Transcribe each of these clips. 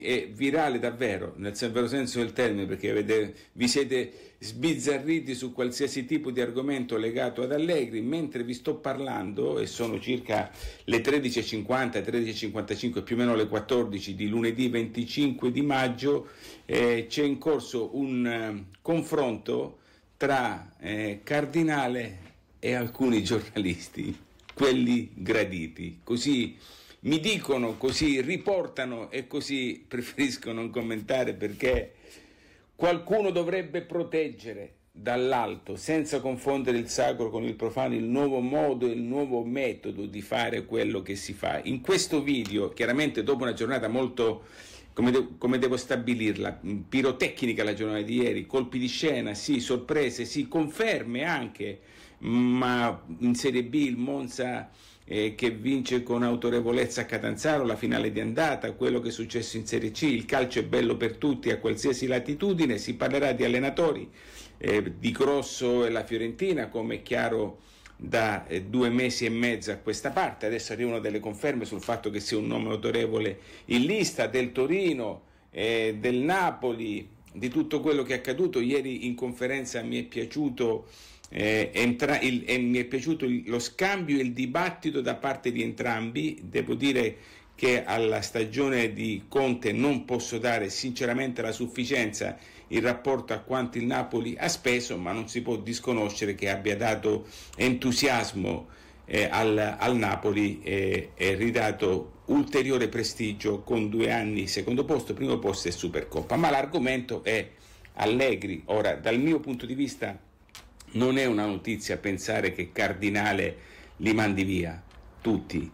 è virale davvero, nel vero senso del termine, perché vi siete sbizzarriti su qualsiasi tipo di argomento legato ad Allegri, mentre vi sto parlando, e sono circa le 13.50, 13.55, più o meno le 14 di lunedì 25 di maggio, c'è in corso un confronto tra Cardinale e alcuni giornalisti, quelli graditi, così mi dicono, così riportano e così preferisco non commentare, perché qualcuno dovrebbe proteggere dall'alto, senza confondere il sacro con il profano, il nuovo modo e il nuovo metodo di fare quello che si fa. In questo video, chiaramente dopo una giornata molto, come devo stabilirla, pirotecnica la giornata di ieri, colpi di scena, sì, sorprese, sì, conferme anche, ma in Serie B il Monza che vince con autorevolezza a Catanzaro la finale di andata, quello che è successo in Serie C. Il calcio è bello per tutti a qualsiasi latitudine. Si parlerà di allenatori, di Grosso e la Fiorentina, come è chiaro da 2 mesi e mezzo a questa parte. Adesso arrivano delle conferme sul fatto che sia un nome autorevole in lista, del Torino, del Napoli, di tutto quello che è accaduto. Ieri in conferenza mi è piaciuto mi è piaciuto lo scambio e il dibattito da parte di entrambi. Devo dire che alla stagione di Conte non posso dare sinceramente la sufficienza in rapporto a quanto il Napoli ha speso, ma non si può disconoscere che abbia dato entusiasmo al Napoli e ridato ulteriore prestigio con 2 anni secondo posto, primo posto e Supercoppa. Ma l'argomento è Allegri. Ora, dal mio punto di vista non è una notizia pensare che Cardinale li mandi via tutti,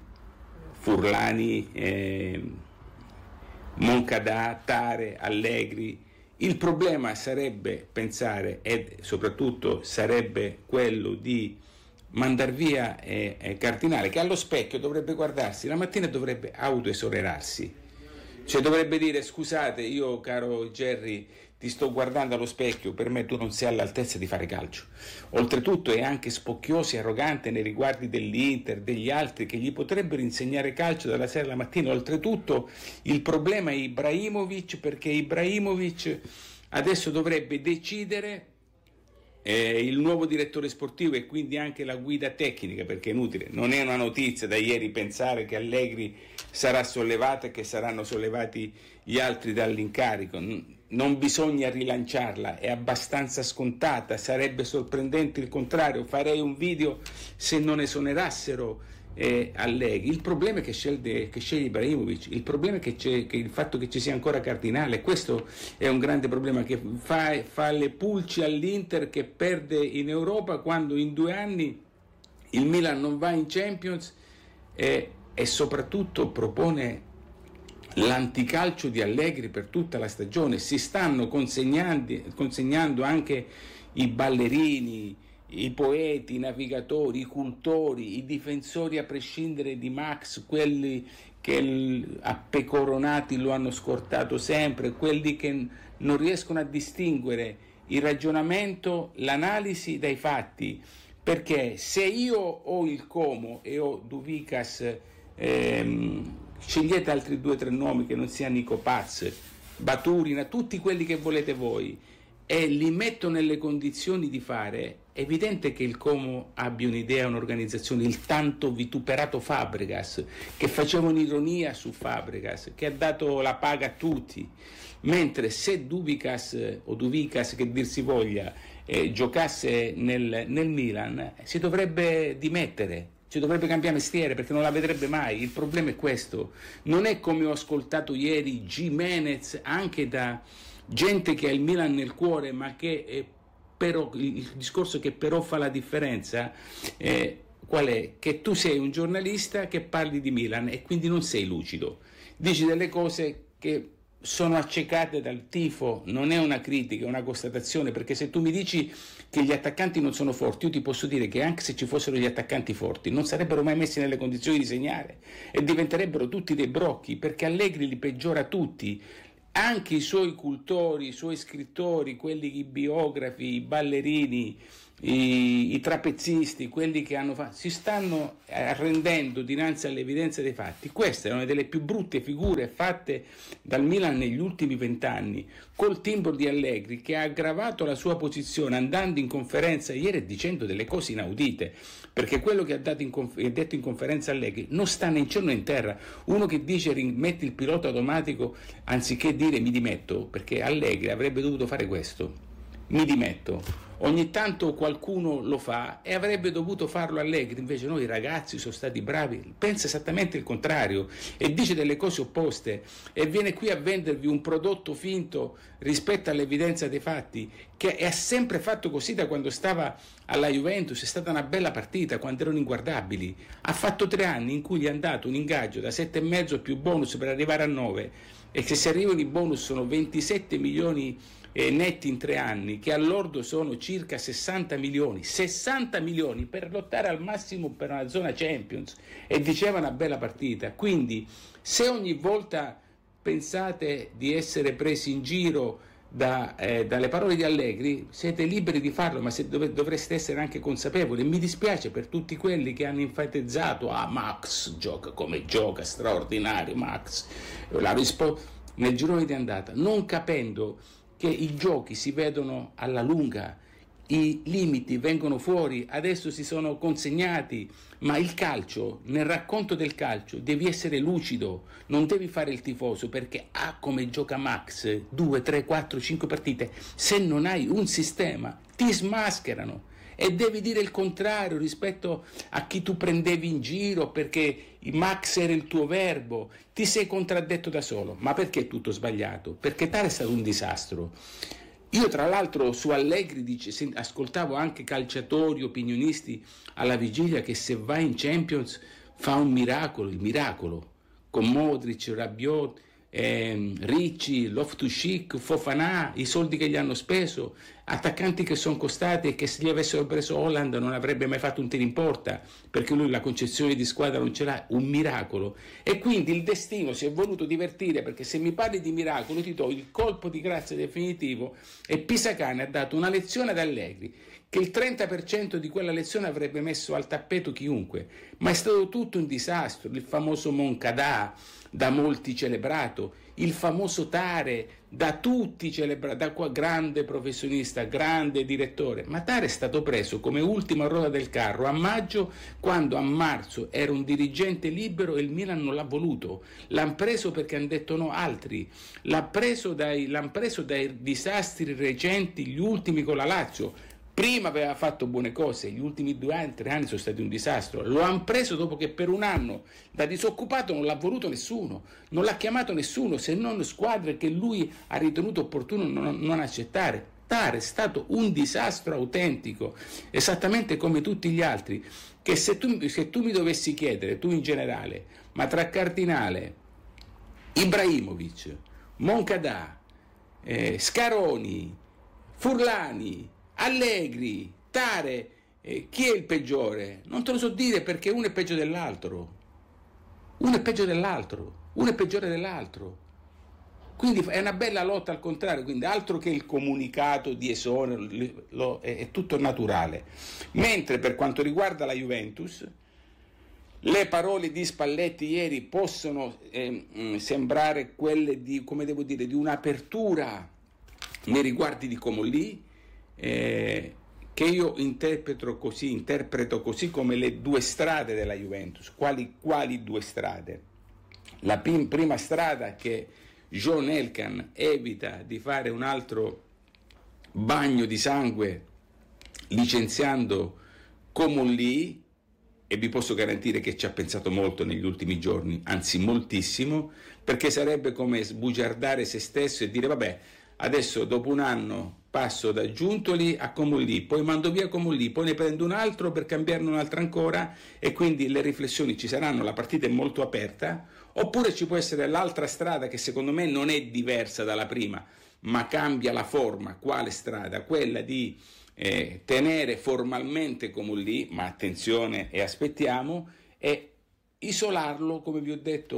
Furlani, Moncada, Tare, Allegri. Il problema sarebbe pensare, e soprattutto sarebbe quello di mandar via Cardinale, che allo specchio dovrebbe guardarsi la mattina e dovrebbe autoesonerarsi. Cioè dovrebbe dire: scusate, io caro Jerry ti sto guardando allo specchio, per me tu non sei all'altezza di fare calcio. Oltretutto è anche spocchioso e arrogante nei riguardi dell'Inter, degli altri che gli potrebbero insegnare calcio dalla sera alla mattina. Oltretutto il problema è Ibrahimovic, perché Ibrahimovic adesso dovrebbe decidere il nuovo direttore sportivo e quindi anche la guida tecnica, perché è inutile, non è una notizia da ieri pensare che Allegri sarà sollevato e che saranno sollevati gli altri dall'incarico. Non bisogna rilanciarla, è abbastanza scontata. Sarebbe sorprendente il contrario, farei un video se non esonerassero Allegri. Il problema è che sceglie Ibrahimovic, il problema è che il fatto che ci sia ancora Cardinale. Questo è un grande problema, che fa le pulci all'Inter, che perde in Europa quando in 2 anni il Milan non va in Champions, e soprattutto propone l'anticalcio di Allegri per tutta la stagione. Si stanno consegnando anche i ballerini, i poeti, i navigatori, i cultori, i difensori a prescindere di Max, quelli che a pecoronati lo hanno scortato sempre, quelli che non riescono a distinguere il ragionamento, l'analisi dai fatti. Perché se io ho il Como e ho Duvicas, scegliete altri 2 o 3 nomi che non siano Nico Paz, Baturina, tutti quelli che volete voi, e li metto nelle condizioni di fare. È evidente che il Como abbia un'idea, un'organizzazione. Il tanto vituperato Fabregas, che faceva un'ironia su Fabregas, che ha dato la paga a tutti, mentre se Duvicas o Duvicas, che dir si voglia, giocasse nel Milan, si dovrebbe dimettere, ci dovrebbe cambiare mestiere, perché non la vedrebbe mai. Il problema è questo. Non è come ho ascoltato ieri Gimenez, anche da gente che ha il Milan nel cuore, ma che però il discorso che però fa la differenza qual è? Che tu sei un giornalista che parli di Milan e quindi non sei lucido, dici delle cose che sono accecate dal tifo. Non è una critica, è una constatazione, perché se tu mi dici che gli attaccanti non sono forti, io ti posso dire che anche se ci fossero gli attaccanti forti non sarebbero mai messi nelle condizioni di segnare e diventerebbero tutti dei brocchi, perché Allegri li peggiora tutti. Anche i suoi cultori, i suoi scrittori, quelli, i biografi, i ballerini, i trapezzisti, quelli che hanno fatto, si stanno arrendendo dinanzi all'evidenza dei fatti. Questa è una delle più brutte figure fatte dal Milan negli ultimi 20 anni, col timbro di Allegri, che ha aggravato la sua posizione andando in conferenza ieri e dicendo delle cose inaudite, perché quello che ha detto in conferenza Allegri non sta né in cielo né in terra. Uno che dice metti il pilota automatico anziché dire mi dimetto, perché Allegri avrebbe dovuto fare questo: mi dimetto. Ogni tanto qualcuno lo fa e avrebbe dovuto farlo Allegri, invece noi ragazzi sono stati bravi, pensa esattamente il contrario e dice delle cose opposte e viene qui a vendervi un prodotto finto rispetto all'evidenza dei fatti, che è sempre fatto così da quando stava alla Juventus. È stata una bella partita quando erano inguardabili, ha fatto 3 anni in cui gli è andato un ingaggio da 7,5 più bonus per arrivare a 9, e che se arrivano i bonus sono 27 milioni netti in 3 anni, che all'ordo sono circa 60 milioni per lottare al massimo per una zona Champions, e diceva una bella partita. Quindi se ogni volta pensate di essere presi in giro dalle parole di Allegri, siete liberi di farlo, ma dovreste essere anche consapevoli. Mi dispiace per tutti quelli che hanno enfatizzato Max gioca come gioca, straordinario Max, nel girone di andata, non capendo che i giochi si vedono alla lunga, i limiti vengono fuori, adesso si sono consegnati, ma il calcio, nel racconto del calcio devi essere lucido, non devi fare il tifoso perché come gioca Max 2, 3, 4, 5 partite, se non hai un sistema ti smascherano, e devi dire il contrario rispetto a chi tu prendevi in giro perché Max era il tuo verbo. Ti sei contraddetto da solo. Ma perché è tutto sbagliato? Perché tale è stato un disastro. Io tra l'altro su Allegri ascoltavo anche calciatori, opinionisti alla vigilia, che se va in Champions fa un miracolo, il miracolo, con Modric, Rabiot, Ricci, Loftus-Cheek, Fofana, i soldi che gli hanno speso, attaccanti che sono costati e che se gli avessero preso Holland non avrebbe mai fatto un tiro in porta, perché lui la concezione di squadra non ce l'ha, un miracolo. E quindi il destino si è voluto divertire, perché se mi parli di miracolo ti do il colpo di grazia definitivo, e Pisacane ha dato una lezione ad Allegri che il 30% di quella lezione avrebbe messo al tappeto chiunque, ma è stato tutto un disastro. Il famoso Moncada, da molti celebrato, il famoso Tare, da tutti celebrato, grande professionista, grande direttore, ma Tare è stato preso come ultima ruota del carro a maggio, quando a marzo era un dirigente libero e il Milan non l'ha voluto. L'hanno preso perché hanno detto no altri, l'hanno preso dai disastri recenti, gli ultimi con la Lazio. Prima aveva fatto buone cose, gli ultimi 2 anni, 3 anni sono stati un disastro. Lo hanno preso dopo che per 1 anno da disoccupato non l'ha voluto nessuno, non l'ha chiamato nessuno, se non squadre che lui ha ritenuto opportuno non accettare. Tare è stato un disastro autentico, esattamente come tutti gli altri, che se tu mi dovessi chiedere, tu in generale, ma tra Cardinale, Ibrahimovic, Moncada, Scaroni, Furlani, Allegri, Tare, chi è il peggiore? Non te lo so dire, perché uno è peggio dell'altro, uno è peggio dell'altro, uno è peggiore dell'altro. Quindi è una bella lotta al contrario, quindi altro che il comunicato di esonero, è tutto naturale. Mentre per quanto riguarda la Juventus, le parole di Spalletti ieri possono sembrare quelle di, come devo dire, di un'apertura nei riguardi di Comolli, che io interpreto così come le 2 strade della Juventus. Quali 2 strade? La prima strada, che John Elkann evita di fare un altro bagno di sangue licenziando Comolli, e vi posso garantire che ci ha pensato molto negli ultimi giorni, anzi moltissimo, perché sarebbe come sbugiardare se stesso e dire vabbè, adesso dopo 1 anno passo da Giuntoli a Comolli, poi mando via Comolli, poi ne prendo un altro per cambiarne un altro ancora, e quindi le riflessioni ci saranno, la partita è molto aperta. Oppure ci può essere l'altra strada, che secondo me non è diversa dalla prima, ma cambia la forma. Quale strada? Quella di tenere formalmente Comolli, ma attenzione e aspettiamo, e isolarlo, come vi ho detto,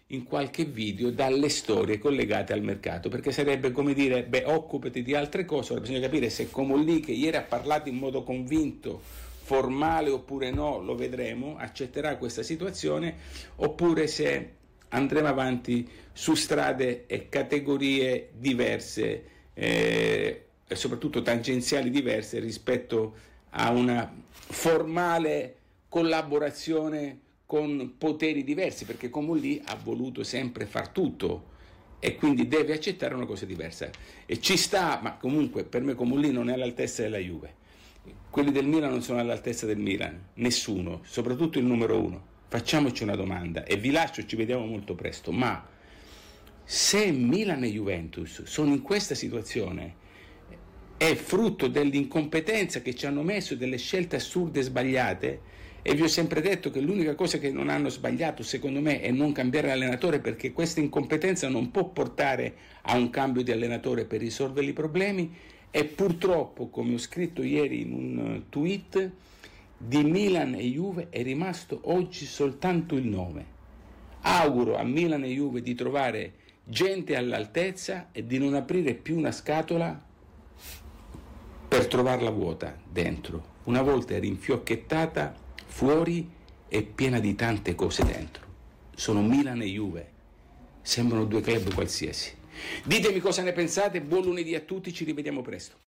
in qualche video dalle storie collegate al mercato, perché sarebbe come dire, occupati di altre cose. Ora bisogna capire se Comolli, che ieri ha parlato in modo convinto, formale oppure no, lo vedremo, accetterà questa situazione, oppure se andremo avanti su strade e categorie diverse e soprattutto tangenziali diverse rispetto a una formale collaborazione con poteri diversi, perché Comolli ha voluto sempre far tutto e quindi deve accettare una cosa diversa e ci sta, ma comunque per me Comolli non è all'altezza della Juve, quelli del Milan non sono all'altezza del Milan, nessuno, soprattutto il numero uno. Facciamoci una domanda e vi lascio, ci vediamo molto presto, ma se Milan e Juventus sono in questa situazione è frutto dell'incompetenza che ci hanno messo, delle scelte assurde e sbagliate, e vi ho sempre detto che l'unica cosa che non hanno sbagliato secondo me è non cambiare l'allenatore, perché questa incompetenza non può portare a un cambio di allenatore per risolvere i problemi, e purtroppo, come ho scritto ieri in un tweet, di Milan e Juve è rimasto oggi soltanto il nome. Auguro a Milan e Juve di trovare gente all'altezza e di non aprire più una scatola per trovarla vuota dentro. Una volta era infiocchettata fuori e piena di tante cose dentro. Sono Milan e Juve, sembrano due club qualsiasi. Ditemi cosa ne pensate, buon lunedì a tutti, ci rivediamo presto.